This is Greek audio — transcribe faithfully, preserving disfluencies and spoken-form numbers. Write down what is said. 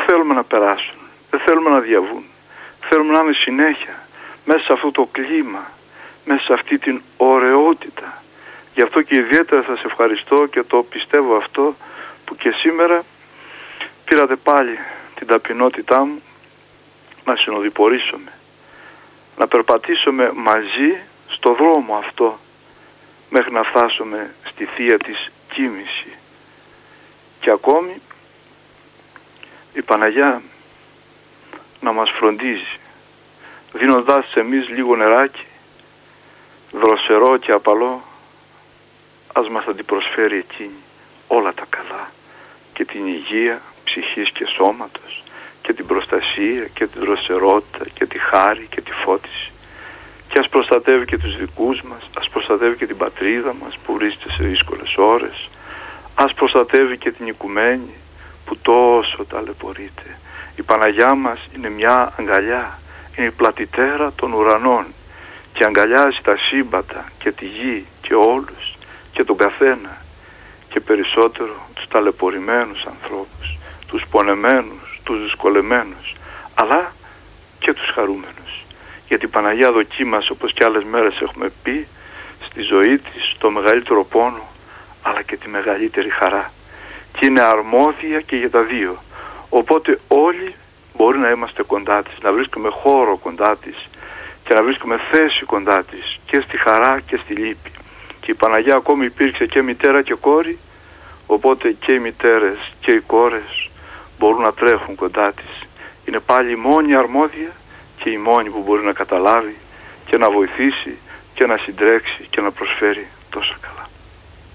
θέλουμε να περάσουν, δεν θέλουμε να διαβούν. Θέλουμε να είναι συνέχεια μέσα σε αυτό το κλίμα, μέσα σε αυτή την ωραιότητα. Γι' αυτό και ιδιαίτερα σας ευχαριστώ και το πιστεύω αυτό που και σήμερα πήρατε πάλι την ταπεινότητά μου να συνοδοιπορήσουμε, να περπατήσουμε μαζί στο δρόμο αυτό μέχρι να φτάσουμε στη θεία της κοίμηση. Και ακόμη η Παναγιά να μας φροντίζει, δίνοντάς σε εμείς λίγο νεράκι, δροσερό και απαλό, ας μας αντιπροσφέρει εκείνη όλα τα καλά και την υγεία ψυχής και σώματος και την προστασία και την δροσερότητα και τη χάρη και τη φώτιση, και ας προστατεύει και τους δικούς μας, ας προστατεύει και την πατρίδα μας που βρίσκεται σε δύσκολες ώρες, ας προστατεύει και την οικουμένη που τόσο ταλαιπωρείται. Η Παναγιά μας είναι μια αγκαλιά, είναι η πλατητέρα των ουρανών και αγκαλιάζει τα σύμπαντα και τη γη και όλους και τον καθένα, και περισσότερο τους ταλαιπωρημένους ανθρώπους, τους πονεμένους, τους δυσκολεμένους, αλλά και τους χαρούμενους. Γιατί η Παναγιά δοκίμασε, όπως και άλλες μέρες έχουμε πει, στη ζωή της το μεγαλύτερο πόνο αλλά και τη μεγαλύτερη χαρά, και είναι αρμόδια και για τα δύο. Οπότε όλοι μπορεί να είμαστε κοντά της, να βρίσκουμε χώρο κοντά της και να βρίσκουμε θέση κοντά της και στη χαρά και στη λύπη. Και η Παναγιά ακόμη υπήρξε και μητέρα και κόρη, οπότε και οι μητέρες και οι κόρες μπορούν να τρέχουν κοντά της. Είναι πάλι η μόνη αρμόδια και η μόνη που μπορεί να καταλάβει και να βοηθήσει και να συντρέξει και να προσφέρει τόσα.